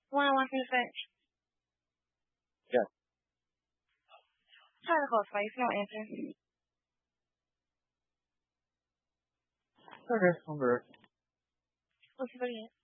One on one from the bench. Yeah. Try to call twice. No answer. Okay, I'm good. What's the